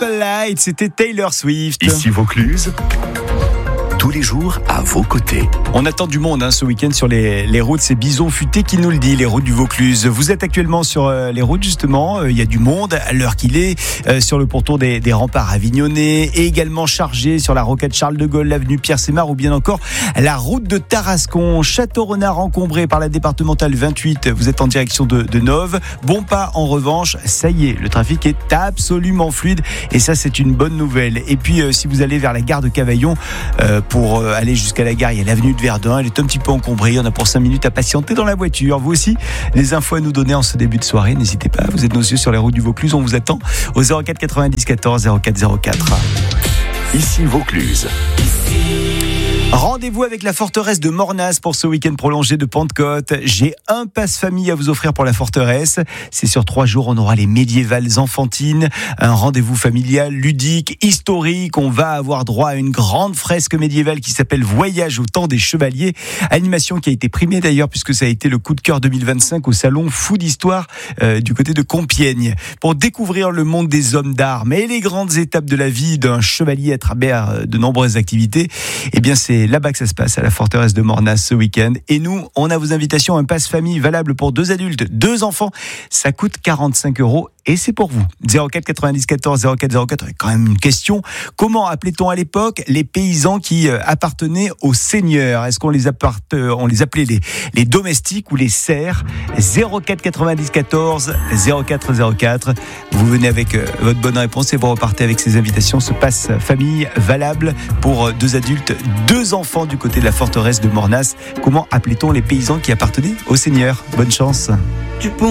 Purple Light, c'était Taylor Swift. Ici Vaucluse, tous les jours à vos côtés. On attend du monde ce week-end sur les routes, c'est Bison Futé qui nous le dit, les routes du Vaucluse. Vous êtes actuellement sur les routes justement, il y a du monde à l'heure qu'il est, sur le pourtour des remparts avignonnais, et également chargé sur la rocade Charles de Gaulle, l'avenue Pierre-Sémar ou bien encore la route de Tarascon. Château-Renard encombré par la départementale 28, vous êtes en direction de Nove. Bonpas en revanche, ça y est, le trafic est absolument fluide et ça c'est une bonne nouvelle. Et puis si vous allez vers la gare de Cavaillon, pour aller jusqu'à la gare, il y a l'avenue de Verdun, elle est un petit peu encombrée, on a pour 5 minutes à patienter dans la voiture. Vous aussi, les infos à nous donner en ce début de soirée, n'hésitez pas, vous êtes nos yeux sur les routes du Vaucluse, on vous attend au 04 90 14 04 04. Ici Vaucluse. Rendez-vous avec la forteresse de Mornas pour ce week-end prolongé de Pentecôte. J'ai un pass famille à vous offrir pour la forteresse. C'est sur 3 jours, on aura les médiévales enfantines, un rendez-vous familial, ludique, historique. On va avoir droit à une grande fresque médiévale qui s'appelle Voyage au temps des chevaliers. Animation qui a été primée d'ailleurs puisque ça a été le coup de cœur 2025 au salon Fou d'Histoire du côté de Compiègne. Pour découvrir le monde des hommes d'armes et les grandes étapes de la vie d'un chevalier à travers de nombreuses activités, eh bien c'est là-bas que ça se passe à la forteresse de Mornas ce week-end. Et nous, on a vos invitations, un pass famille valable pour 2 adultes, 2 enfants. Ça coûte 45 € et c'est pour vous. 04 90 14 04 04. Quand même une question. Comment appelait-on à l'époque les paysans qui appartenaient aux seigneurs? Est-ce qu'on les appelait les domestiques ou les serfs? 04 90 14 04 04. Vous venez avec votre bonne réponse et vous repartez avec ces invitations. Ce pass famille valable pour 2 adultes, 2 enfants du côté de la forteresse de Mornas. Comment appelait-on les paysans qui appartenaient aux seigneurs? Bonne chance.